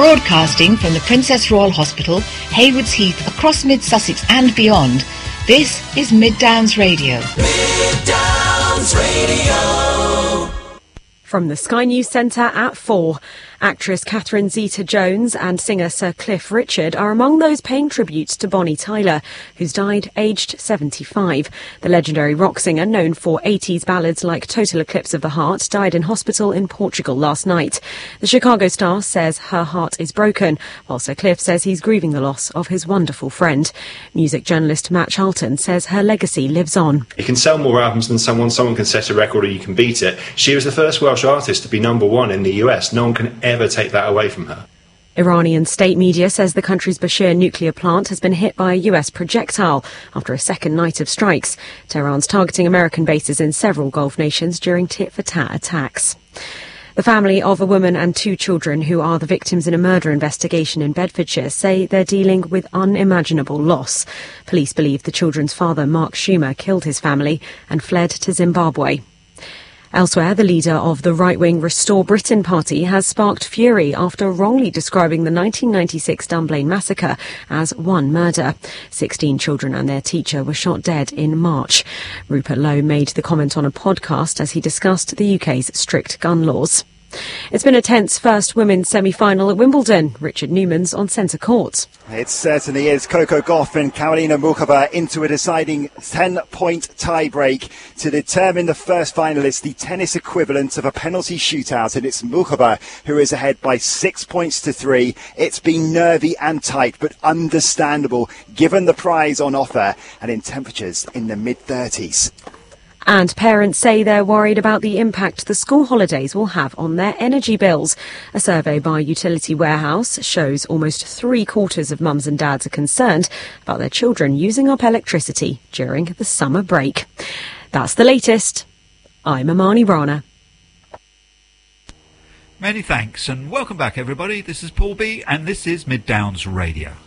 Broadcasting from the Princess Royal Hospital, Haywards Heath, across Mid-Sussex and beyond, this is Mid Downs Radio. Mid Downs Radio. From the Sky News Centre at 4, actress Catherine Zeta-Jones and singer Sir Cliff Richard are among those paying tribute to Bonnie Tyler, who's died aged 75. The legendary rock singer, known for 80s ballads like Total Eclipse of the Heart, died in hospital in Portugal last night. The Chicago Star says her heart is broken, while Sir Cliff says he's grieving the loss of his wonderful friend. Music journalist Matt Charlton says her legacy lives on. You can sell more albums than someone can set a record or you can beat it. She was the first Welsh artist to be #1 in the US. No one can ever take that away from her. Iranian state media says the country's Bushehr nuclear plant has been hit by a US projectile after a second night of strikes. Tehran's targeting American bases in several Gulf nations during tit-for-tat attacks. The family of a woman and 2 children who are the victims in a murder investigation in Bedfordshire say they're dealing with unimaginable loss. Police believe the children's father, Mark Schumer, killed his family and fled to Zimbabwe. Elsewhere, the leader of the right-wing Restore Britain party has sparked fury after wrongly describing the 1996 Dunblane massacre as one murder. 16 children and their teacher were shot dead in March. Rupert Lowe made the comment on a podcast as he discussed the UK's strict gun laws. It's been a tense first women's semi-final at Wimbledon. Richard Newman's on centre court. It certainly is. Coco Gauff and Karolina Muchova into a deciding 10-point tie-break to determine the first finalist, the tennis equivalent of a penalty shootout, and it's Muchova who is ahead by 6 points to 3. It's been nervy and tight, but understandable given the prize on offer and in temperatures in the mid-30s. And parents say they're worried about the impact the school holidays will have on their energy bills. A survey by Utility Warehouse shows almost 3/4 of mums and dads are concerned about their children using up electricity during the summer break. That's the latest. I'm Amani Rana. Many thanks and welcome back everybody. This is Paul B and this is Mid Downs Radio.